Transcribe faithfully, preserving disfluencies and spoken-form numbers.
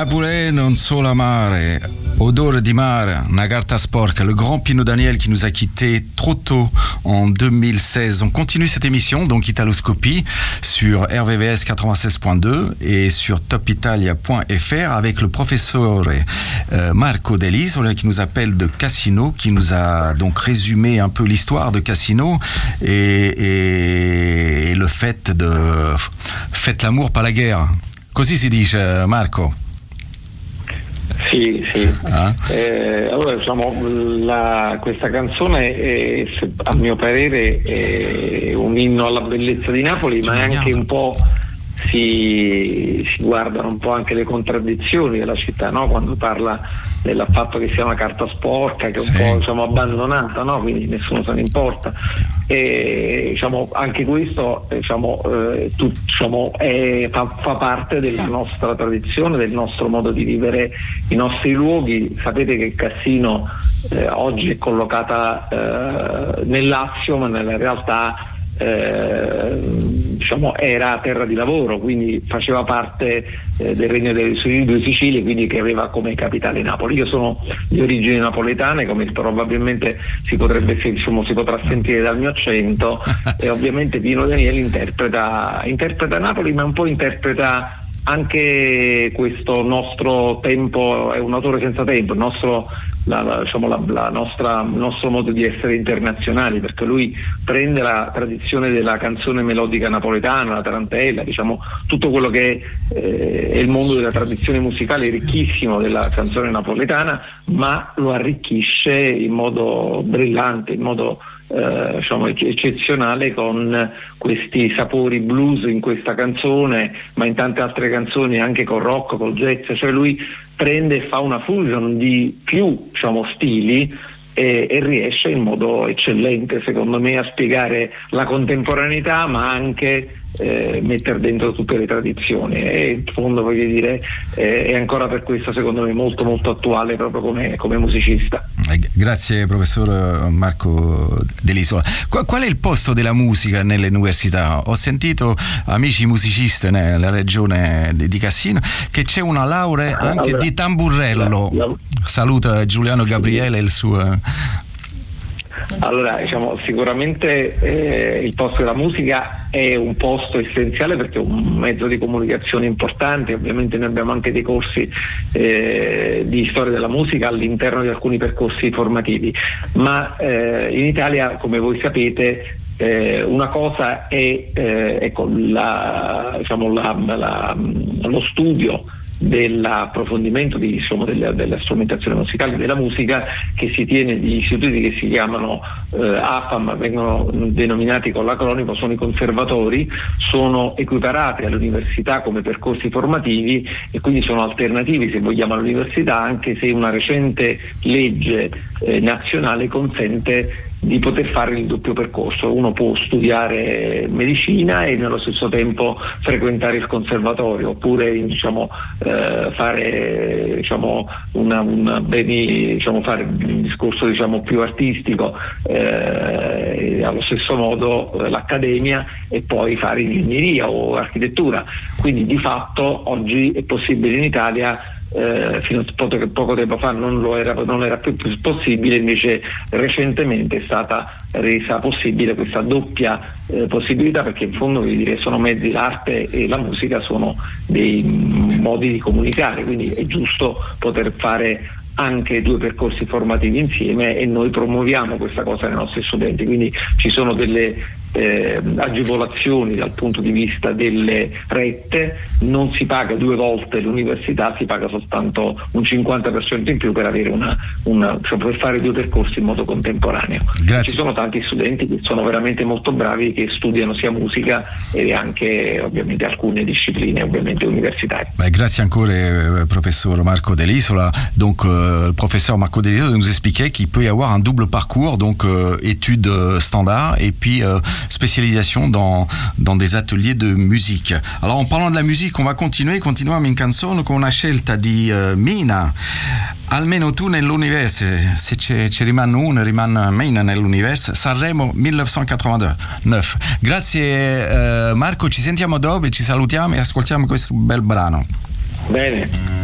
Napolais, non solo amare, odeur di mare, una carta sporca, le grand Pino Daniel qui nous a quittés trop tôt en deux mille seize. On continue cette émission, donc Italoscopie, sur R V V S quatre-vingt-seize point deux et sur top italia point f r avec le professeur euh, Marco Dell'Isola qui nous appelle de Cassino, qui nous a donc résumé un peu l'histoire de Cassino et, et, et le fait de faites l'amour, pas la guerre. Così si dice, Marco? Sì, sì. Ah. Eh, allora diciamo la, questa canzone è, a mio parere è un inno alla bellezza di Napoli, ma è anche un po' si, si guardano un po' anche le contraddizioni della città, no? Quando parla del fatto che sia una carta sporca, che è un sì. po' diciamo abbandonata, no? Quindi nessuno se ne importa. E diciamo anche questo diciamo, eh, tu, diciamo, è, fa, fa parte della nostra tradizione, del nostro modo di vivere i nostri luoghi. Sapete che Cassino eh, oggi è collocata eh, nel Lazio, ma nella realtà eh, diciamo era terra di lavoro, quindi faceva parte eh, del Regno delle Due Sicilie, quindi che aveva come capitale Napoli. Io sono di origini napoletane, come probabilmente si potrebbe diciamo, si potrà sentire dal mio accento, e ovviamente Pino Daniele interpreta interpreta Napoli, ma un po' interpreta anche questo nostro tempo. È un autore senza tempo, il nostro La, la, diciamo, la, la nostra, il nostro modo di essere internazionali, perché lui prende la tradizione della canzone melodica napoletana, la tarantella, diciamo tutto quello che eh, è il mondo della tradizione musicale ricchissimo della canzone napoletana, ma lo arricchisce in modo brillante, in modo eh, diciamo eccezionale, con questi sapori blues in questa canzone, ma in tante altre canzoni anche con rock, col jazz. Cioè lui prende e fa una fusion di più diciamo stili e, e riesce in modo eccellente secondo me a spiegare la contemporaneità, ma anche eh, mettere dentro tutte le tradizioni, e in fondo voglio dire eh, è ancora per questo secondo me molto molto attuale proprio come, come musicista. Grazie professor Marco Dell'Isola. Qual è il posto della musica nelle università? Ho sentito amici musicisti nella regione di Cassino che c'è una laurea anche allora, di tamburello. La, la... Saluta Giuliano Gabriele e il suo... Allora diciamo sicuramente eh, il posto della musica è un posto essenziale perché è un mezzo di comunicazione importante. Ovviamente noi abbiamo anche dei corsi eh, di storia della musica all'interno di alcuni percorsi formativi, ma eh, in Italia, come voi sapete, eh, una cosa è eh, ecco, la, diciamo, la, la, lo studio dell'approfondimento di, diciamo, della, della strumentazione musicale della musica, che si tiene di istituti che si chiamano eh, A F A M, vengono denominati con l'acronimo, sono i conservatori, sono equiparati all'università come percorsi formativi e quindi sono alternativi, se vogliamo, all'università, anche se una recente legge eh, nazionale consente di poter fare il doppio percorso. Uno può studiare medicina e nello stesso tempo frequentare il conservatorio, oppure diciamo eh, fare diciamo una, una beni, diciamo fare un discorso diciamo più artistico, eh, allo stesso modo eh, l'accademia, e poi fare ingegneria o architettura. Quindi di fatto oggi è possibile in Italia. Eh, fino a poco, poco tempo fa non, lo era, non era più possibile, invece recentemente è stata resa possibile questa doppia eh, possibilità, perché in fondo voglio dire, sono mezzi, l'arte e la musica sono dei modi di comunicare, quindi è giusto poter fare anche due percorsi formativi insieme, e noi promuoviamo questa cosa nei nostri studenti. Quindi ci sono delle Eh, agevolazioni dal punto di vista delle rette, non si paga due volte l'università, si paga soltanto un cinquanta per cento in più per avere una, una cioè per fare due percorsi in modo contemporaneo. Grazie. Ci sono tanti studenti che sono veramente molto bravi, che studiano sia musica e anche ovviamente alcune discipline ovviamente universitarie. Bah, grazie encore euh, professeur Marco Dell'Isola. Donc euh, le professeur Marco Dell'Isola nous expliquait qu'il peut y avoir un double parcours, donc euh, études euh, standards et puis euh, spécialisation dans, dans des ateliers de musique. Alors en parlant de la musique, on va continuer, continuiamo in canzone con una scelta di uh, Mina. Almeno tu nell'universo, se ci, ci rimane uno, rimane Mina nell'universo. Sanremo millenovecentottantadue. Grazie uh, Marco, ci sentiamo dopo, ci salutiamo e ascoltiamo questo bel brano. Bene.